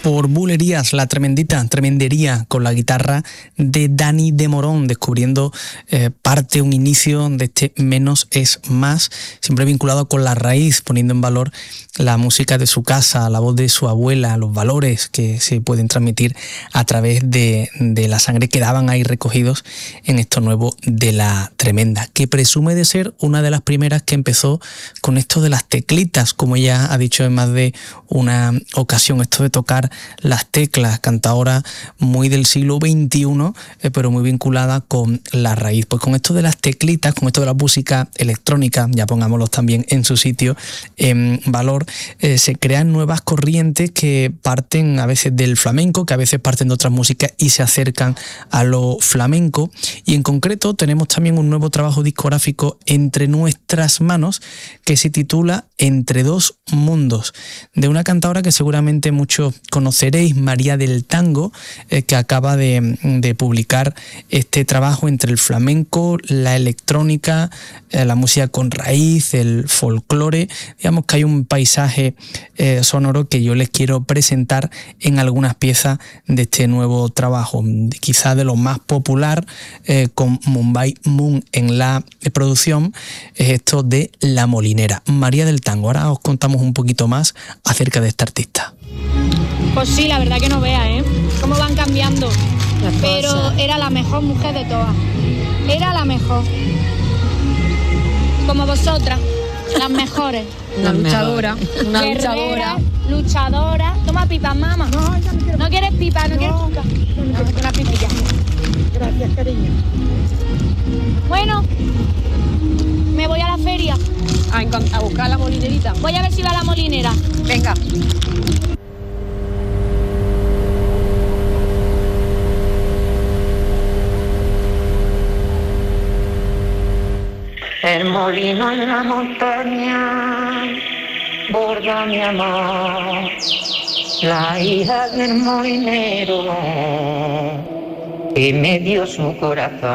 por Bulerías, la tremendería con la guitarra de Dani de Morón, descubriendo un inicio de este Menos es Más, siempre vinculado con la raíz, poniendo en valor la música de su casa, la voz de su abuela, los valores que se pueden transmitir a través de la sangre que daban ahí recogidos en esto nuevo de La Tremenda, que presume de ser una de las primeras que empezó con esto de las teclitas, como ella ha dicho en más de una ocasión, esto de tocar las teclas, cantadora muy del siglo XXI, pero muy vinculada con la raíz. Pues con esto de las teclitas, con esto de la música electrónica, ya pongámoslos también en su sitio, en valor, se crean nuevas corrientes que parten a veces del flamenco, que a veces parten de otras músicas y se acercan a lo flamenco. Y en concreto tenemos también un nuevo trabajo discográfico entre nuestras manos que se titula Entre dos mundos, de una cantadora que seguramente muchos conoceréis, María del Tango, que acaba de publicar este trabajo entre el flamenco, la electrónica, la música con raíz, el folclore. Digamos que hay un paisaje sonoro que yo les quiero presentar en algunas piezas de este nuevo trabajo, quizás de lo más popular, con Mumbai Moon en la producción, es esto de La Molinera, María del Tango. Ahora os contamos un poquito más acerca de esta artista. Pues sí, la verdad que no veas, cómo van cambiando. Pero era la mejor mujer de todas. Era la mejor. Como vosotras, las mejores. Una luchadora. Una guerrera, luchadora. Toma pipa, mamá. No quieres pipa, no quieres pipa. Una pipilla. Gracias, cariño. Bueno, me voy a la feria. A buscar la molinerita. Voy a ver si va a la molinera. Venga. El molino en la montaña borda mi amor, la hija del molinero que me dio su corazón.